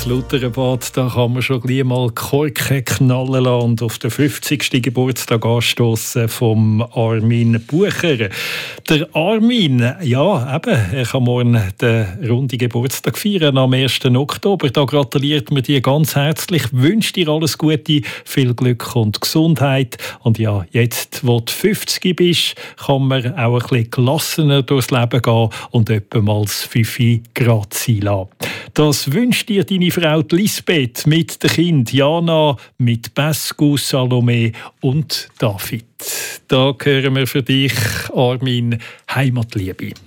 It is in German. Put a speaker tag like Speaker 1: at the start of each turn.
Speaker 1: Luternbad, da kann man schon gleich mal Korken knallen lassen und auf den 50. Geburtstag anstossen vom Armin Bucher. Der Armin, ja, eben, er kann morgen den runden Geburtstag feiern, am 1. Oktober. Da gratuliert mir dir ganz herzlich, wünsche dir alles Gute, viel Glück und Gesundheit. Und ja, jetzt, wo du 50 bist, kann man auch ein bisschen gelassener durchs Leben gehen und etwa mal das 5 Grad sein lassen. Das wünscht dir deine Frau Lisbeth mit den Kindern Jana, mit Bescu, Salome und David. Da hören wir für dich, Armin, Heimatliebe.